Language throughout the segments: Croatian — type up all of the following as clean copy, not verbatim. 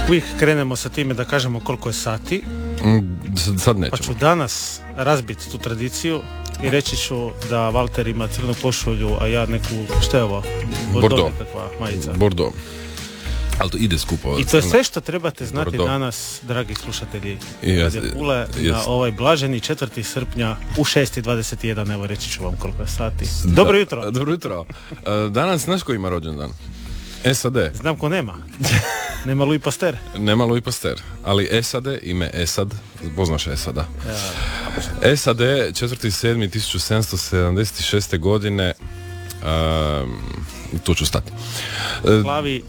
Uvijek krenemo sa time da kažemo koliko je sati. Sad nećemo. Pa ću danas razbiti tu tradiciju i reći ću da Walter ima crnu košulju, a ja neku, što je ovo? Bordeaux. Majica. Bordeaux. Ali to ide skupo. I to je sve što trebate znati Bordeaux. Danas, dragi slušatelji. Yes, Radio Pule, na ovaj blaženi 4. srpnja u 6:21, evo reći ću vam koliko je sati. Dobro jutro. Dobro jutro. Danas, znaš ko ima rođendan? SAD. Znam ko nema. Nema Louis Pasteur. Nema Louis Pasteur, ali SAD, ime Esad, poznaš Esada. SAD 4.7.1776. godine, tu ću stati. Slavi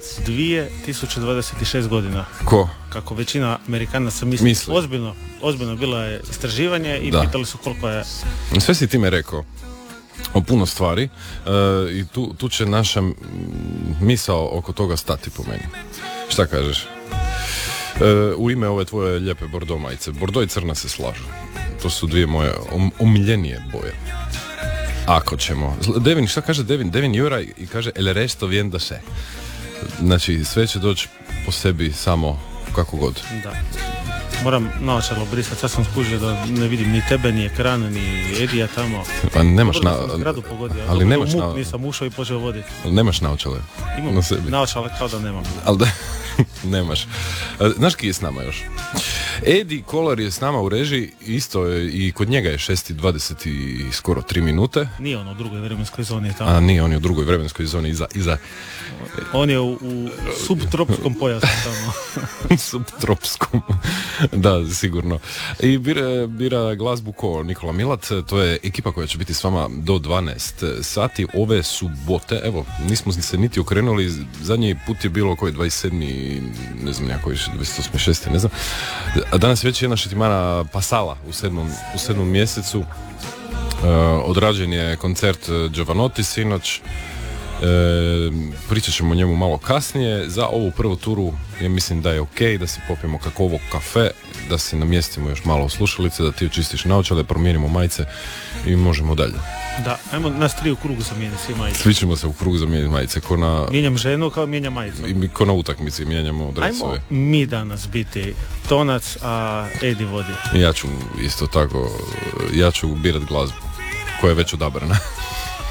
2026 godina. Ko? Kako većina Amerikanaca misli. Ozbiljno bilo je istraživanje i pitali su koliko je... Sve si time rekao o puno stvari i tu će naša misao oko toga stati po meni. Šta kažeš? U ime ove tvoje lijepe Bordeaux majice. Bordeaux i crna se slažu. To su dvije moje omiljenije boje. Ako ćemo. Devin, šta kaže Devin? Devin jura i kaže el resto vien da se. Znači, sve će doći po sebi samo kako god. Da. Moram naočalo brisati, sad sam skužio da ne vidim ni tebe, ni ekran, ni Edija tamo. Pa nemaš zgradu pogodio, ali nemaš nisam ušao i počeo voditi. Ali nemaš naočale. Imam na sebi. naočale kao da nemam. Ali da, nemaš. Znaš ki je s nama još? Eddie Kolar je s nama u režiji, isto je, i kod njega je 6:20 i skoro 3 minute. Nije on u drugoj vremenskoj zoni tamo. A nije, on je u drugoj vremenskoj zoni iza. On je u subtropskom pojasu tamo. Subtropskom. Da, sigurno. I bira glazbu ko Nikola Milat, to je ekipa koja će biti s vama do 12 sati ove subote. Evo, nismo se niti okrenuli, zadnji put je bilo koji 27. ne znam koji 28. 6. ne znam. A danas već je jedna šetimana pasala u 7. mjesecu. Odrađen je koncert Giovanotti sinoć. Pričat ćemo o njemu malo kasnije. Za ovu prvu turu ja mislim da je ok da si popijemo kakovo kafe, da si namjestimo još malo slušalice, da ti očistiš naočale, promijenimo majice i možemo dalje. Da, ajmo nas 3 u krugu zamijeniti svi majice. Svi ćemo se u krugu zamijeniti majice. Mijenjam ženu kao mijenjam majicu. I ko na utakmici mijenjamo dresove. Ajmo mi danas biti tonac, a Edi vodi. Ja ću isto tako, ja ću birat glazbu koja je već odabrana.